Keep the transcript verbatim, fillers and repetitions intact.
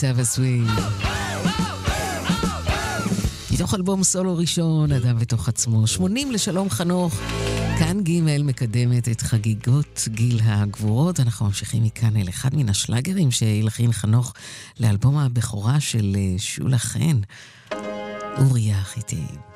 מצב הסווינג. מתוך אלבום סולו ראשון, אדם בתוך עצמו. שמונים לשלום חנוך. כאן ג' מקדמת את חגיגות גיל הגבורות. אנחנו ממשיכים מכאן אל אחד מן השלגרים שהלחין חנוך לאלבום הבכורה של שולה חן. אוריה חיטים.